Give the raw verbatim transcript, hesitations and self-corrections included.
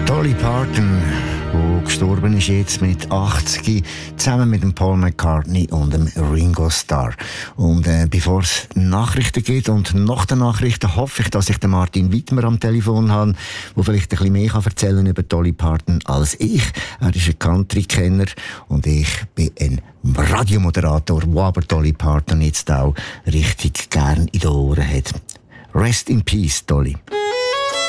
Dolly Parton, der gestorben ist jetzt mit achtzig, zusammen mit dem Paul McCartney und dem Ringo Starr. Und äh, bevor es Nachrichten geht und nach den Nachrichten hoffe ich, dass ich den Martin Wittmer am Telefon habe, der vielleicht ein bisschen mehr erzählen kann über Dolly Parton als ich. Er ist ein Country-Kenner und ich bin ein Radiomoderator, der aber Dolly Parton jetzt auch richtig gern in den Ohren hat. Rest in Peace, Dolly.